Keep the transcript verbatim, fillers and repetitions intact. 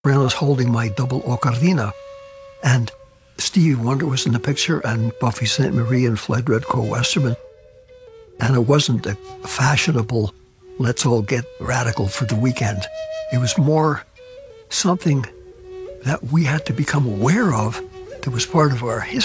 friend was holding my double ocarina, and Stevie Wonder was in the picture, and Buffy Sainte Marie and Floyd Redco Westerman. And it wasn't a fashionable, let's all get radical for the weekend. It was more something that we had to become aware of that was part of our history.